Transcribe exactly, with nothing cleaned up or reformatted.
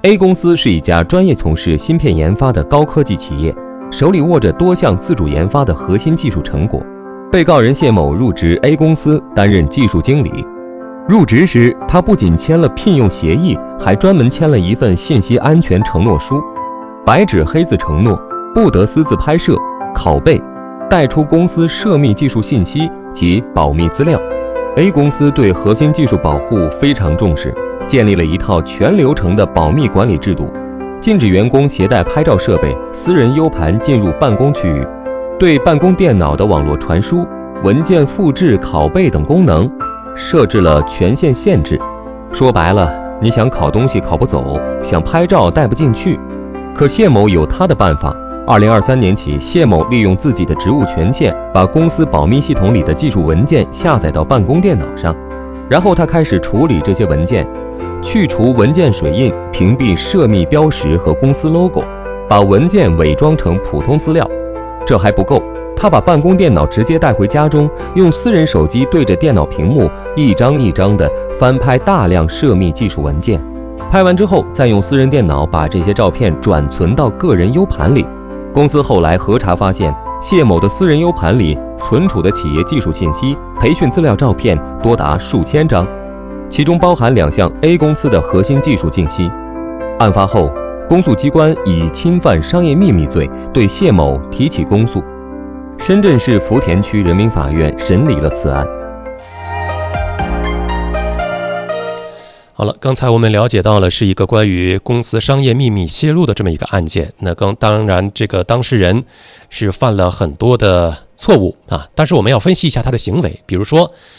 A 公司是一家专业从事芯片研发的高科技企业，手里握着多项自主研发的核心技术成果。被告人谢某入职 A 公司担任技术经理。入职时，他不仅签了聘用协议，还专门签了一份信息安全承诺书，白纸黑字承诺不得私自拍摄、拷贝、带出公司涉密技术信息及保密资料。A 公司对核心技术保护非常重视，建立了一套全流程的保密管理制度，禁止员工携带拍照设备、私人 U 盘进入办公区域，对办公电脑的网络传输、文件复制、拷贝等功能设置了权限限制。说白了，你想拷东西拷不走，想拍照带不进去。可谢某有他的办法。二零二三年起，谢某利用自己的职务权限，把公司保密系统里的技术文件下载到办公电脑上，然后他开始处理这些文件，去除文件水印，屏蔽涉密标识和公司 logo， 把文件伪装成普通资料。这还不够，他把办公电脑直接带回家中，用私人手机对着电脑屏幕一张一张地翻拍大量涉密技术文件，拍完之后再用私人电脑把这些照片转存到个人 U 盘里。公司后来核查发现，谢某的私人 U 盘里存储的企业技术信息、培训资料照片多达数千张，其中包含两项 A 公司的核心技术信息。案发后，公诉机关以侵犯商业秘密罪对谢某提起公诉。深圳市福田区人民法院审理了此案。 好了，刚才我们了解到了是一个关于公司商业秘密泄露的这么一个案件。那刚当然，这个当事人是犯了很多的错误啊，但是我们要分析一下他的行为，比如说